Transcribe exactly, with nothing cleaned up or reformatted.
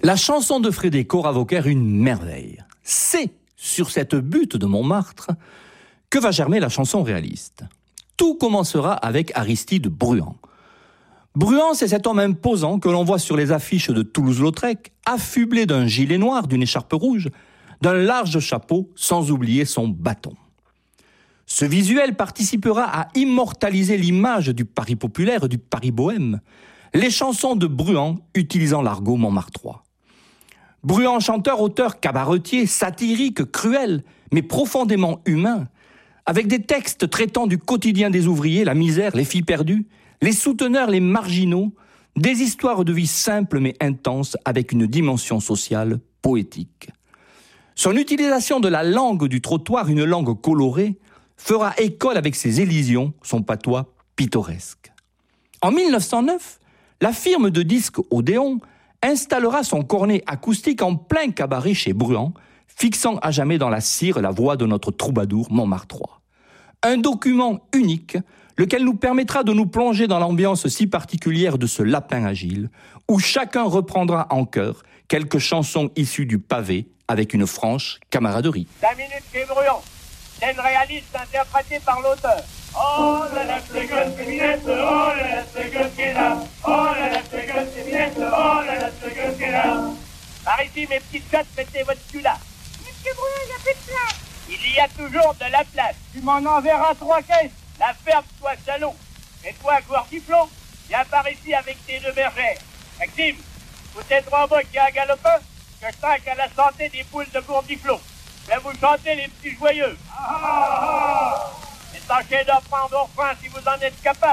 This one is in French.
La chanson de Frédéric Coravauquer, une merveille. C'est sur cette butte de Montmartre que va germer la chanson réaliste. Tout commencera avec Aristide Bruant. Bruant, c'est cet homme imposant que l'on voit sur les affiches de Toulouse-Lautrec, affublé d'un gilet noir, d'une écharpe rouge, d'un large chapeau, sans oublier son bâton. Ce visuel participera à immortaliser l'image du Paris populaire, du Paris bohème, les chansons de Bruant utilisant l'argot montmartrois. Bruant, chanteur, auteur, cabaretier, satirique, cruel, mais profondément humain, avec des textes traitant du quotidien des ouvriers, la misère, les filles perdues, les souteneurs, les marginaux, des histoires de vie simples mais intenses avec une dimension sociale poétique. Son utilisation de la langue du trottoir, une langue colorée, fera école avec ses élisions, son patois pittoresque. En mille neuf cent neuf, la firme de disques Odéon installera son cornet acoustique en plein cabaret chez Bruant, fixant à jamais dans la cire la voix de notre troubadour montmartrois. Un document unique, lequel nous permettra de nous plonger dans l'ambiance si particulière de ce lapin agile, où chacun reprendra en chœur quelques chansons issues du pavé avec une franche camaraderie. La minute chez Bruant, scène réaliste interprétée par l'auteur. Oh la la, c'est que c'est minette, oh la la, c'est que c'est là, oh la la, c'est que c'est minette, oh la la, c'est que c'est là. Par ici, mes petites chattes, mettez votre cul là. Monsieur Bruant, il n'y a plus de place. Il y a toujours de la place. Tu m'en enverras trois caisses. La ferme, toi, salaud. Et toi, Gourdiflon, viens par ici avec tes deux bergères. Maxime, vous êtes trois mots qui a un galopin, que je trinque à la santé des poules de Gourdiflon. Je vais vous chanter les petits joyeux. Ah, ah, ah. Et tâchez d'en prendre enfin si vous en êtes capable.